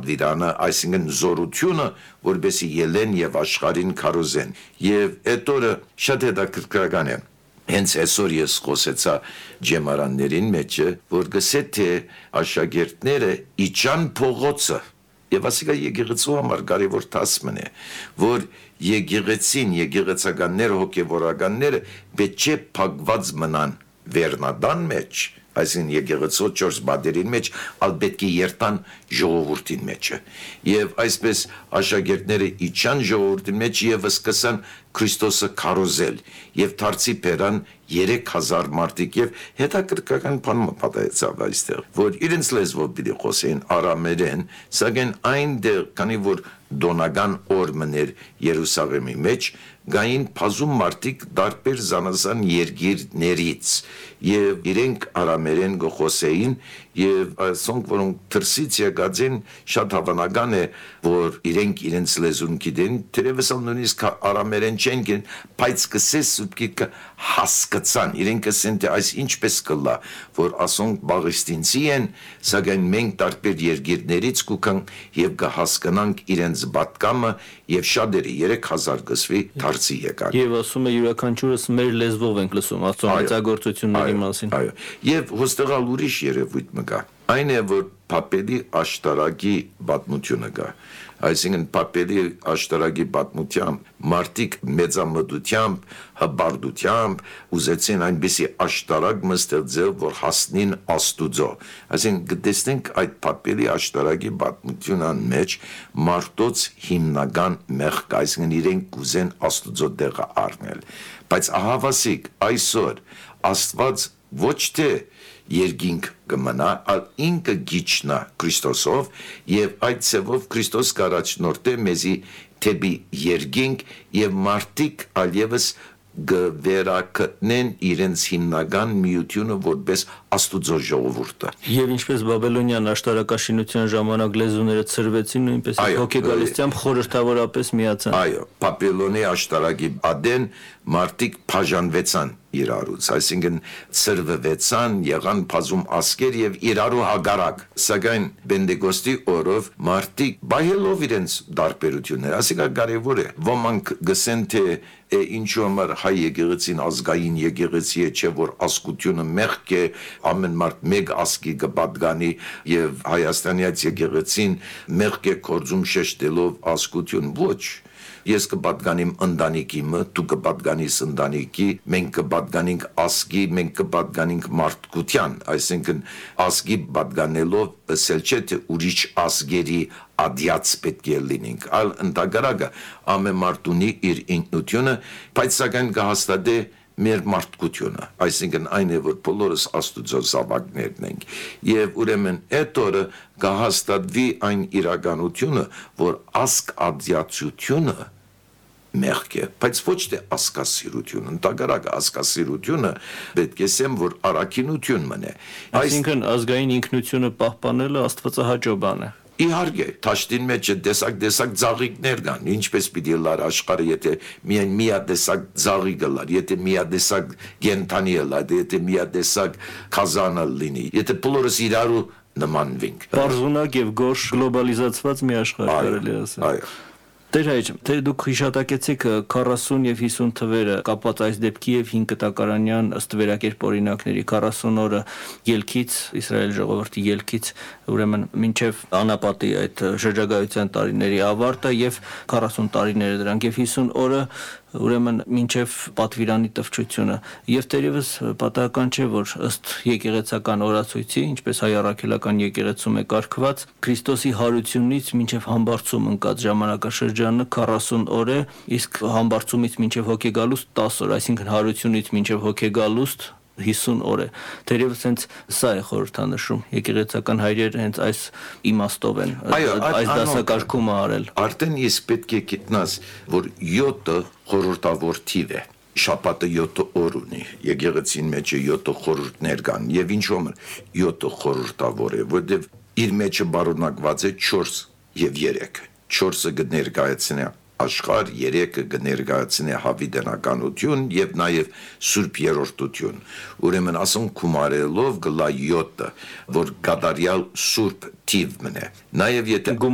պատվիրանը, այսինքն զորությունը, որբեսի ելեն եւ աշխարհին քարոզեն։ Եվ այդ օրը շատ հետաքրքրական է։ Հենց այսօր ես խոսեցա ջեմարաններին մեջը, որ գսե թե աշակերտները իջան փողոցը եւ ասիկա եկեղեցու համար կարևոր տասմն է, որ եկեղեցին, եկեղեցականները, հոգեվորականները պետք է փակված մնան վերնադան մեջ, այսինքն եկեղեցու 4 բادرին մեջ, ալ պետք է երթան ժողովրդին մեջը։ Եվ այսպես աշակերտները իջան ժողովրդին մեջ եւ սկսան Քրիստոսը քարոզել եւ դարձի բերան 3000 մարդիկ եւ հետաքրքրական բան պատահեցավ այստեղ, որ իրենց լեզվով պիտի խոսեին արամերեն, սակայն այնտեղ քանի որ դոնական օրմներ Երուսաղեմի մեջ գային բազում մարդիկ տարբեր զանազան երկիրներից եւ իրենք արամերեն գխոսեին եւ ասոնք որոնք դրսից եկած են շատ հավանական է որ իրենց լեզուն գիտեն թերևս նույնիսկ արամերեն չեն գին բայց կսես սուբկիկը հասկացան իրենք ասեն թե այս ինչպես կլա որ ասոնք բաղեստինցի են սակայն մենք տարբեր երկիրներից կուքանք եւ կհասկանանք իրենց բատկամը եւ շատերը 3000 գսվի դարձի եկան եւ ասում է յուրաքանչյուրս մեր լեզվով ենք լսում աստծո մեծագործությունների մասին այո եւ հոստեղալ ուրիշ երևույթ մգա այն է որ Պապելի աշտարակի պատմությունը կա այսինքն Պապելի աշտարակի պատմությամբ մարդիկ մեծամտությամբ հբարդությամբ ուզեցին այնպիսի աշտարակ մստեղծել որ հասնին աստուծո այսինքն գտեսնենք այդ Պապելի աշտարակի պատմությունն մեջ մարդոց հիմնական մեղք այսինքն իրենք կուզեն աստուծո տեղը առնել բայց ահավասիկ այսօր Աստված ոչ թե երկինք կմնա, այլ ինքը գիչնա Քրիստոսով եւ այդ ցևով Քրիստոս կառաջնորդե մեզի թեպի երկինք եւ մարդիկ ալևս գվերակտնեն իրենց հիմնական միությունը որպես աստուծո ժողովուրդը եւ ինչպես բաբելոնյան աշտարակաշինության ժամանակ լեզուները ցրվեցին նույնպես հոգեգալիստությամբ խորհրդավորապես միացան այո բաբելոնի աշտարակի ադեն մարդիկ բաժանվեցան իրարուց այսինքն ցրվեցան եղան բազում ասկեր եւ իրարու հագարակ սակայն բենդեգոստի օրով մարդիկ բայելով իրենց դարբերությունները ասիկա կարևոր է ոմանք գսեն թե ինչու համար հայ եկեղեցին ազգային եկեղեցի է չէ որ ազգությունը մեղք է ամեն մարդ մեկ ազգի կպատկանի եւ հայաստանյաց եկեղեցին մեղք է կորձում շեշտելով ազգություն ոչ Ես կպատկանիմ ընտանիքիմը, դու կպատկանիս ընտանիքի, մենք կպատկանենք ազգի, մենք կպատկանենք մարդկության, այսինքն ազգի պատկանելով ասել չէ թե ուրիշ ազգերի ադյաց պետք է լինենք, այլ ընդհակառակը ամեն մարդ ունի իր ինքնությունը, բայց սակայն կհաստատե մեր մարդկությունը, այսինքն այն է, որ բոլորս աստուծո զավակներն ենք, և ուրեմն այդ օրը կհաստատվի այն իրականությունը, որ ազգ ադյացությունը մեղք է, բայց ոչ թե ասկասիրություն, ընդհակառակը ասկասիրությունը պետք է ասեմ, որ առաքինություն մնե։ Այսինքն ազգային ինքնությունը պահպանելը աստվածահաճո բան է։ Իհարկե, թաշտին մեջ դեսակ ձաղիկներ կան, ինչպես պիտի լար աշխարհը, եթե միայն միատեսակ ձաղիկը լար, եթե միատեսակ գենթանի լար, եթե միատեսակ կազանը լինի, եթե բոլորս իրարու նմանվենք։ Պարզունակ եւ գորշ գլոբալիզացված մի աշխարհ կարելի ասել։ Այո։ Տեր հայր, թե դուք հիշատակեցիք 40 եւ 50 թվերը կապված այս դեպքի եւ 5 կտակարանյան ըստ վերակերպ օրինակների 40 օրը ելքից Իսրայել ժողովրդի ելքից ուրեմն մինչեւ անապատի այդ շրջագայության տարիների ավարտը եւ 40 տարիները դրանք եւ 50 օրը ուրեմն մինչև պատվիրանի տվչությունը եւ դերևս պատահական չէ որ ըստ եկեղեցական օրացույցի ինչպես հայ առաքելական եկեղեցում է կարգված Քրիստոսի հարությունից մինչև համբարձում ընկած ժամանակաշրջանը 40 օր է իսկ համբարձումից մինչև հոգեգալուստ 10 օր այսինքն հարությունից մինչև հոգեգալուստ 50 օր է դերևս հենց սա է խորհրդանշում եկեղեցական հայրերը հենց այս իմաստով են այս դասակարգումը արել արդեն իսկ պետք է գիտնաս որ 7-ը խորհրդավոր թիվ է շաբաթը 7 օր ունի եկեղեցին մեջ 7 խորհուրդներ կան եւ ինչու համար 7 խորհրդավոր է որովհետեւ իր մեջը բարունակված է 4 եւ 3 4-ը կներկայացնի աշխարհ 3-ը կներկայացնի հավիտենականություն եւ նաեւ սուրբ երրորդություն ուրեմն ասում գումարելով գլա 7-ը որ կատարյալ սուրբ թիվ մնե նաեւ եթե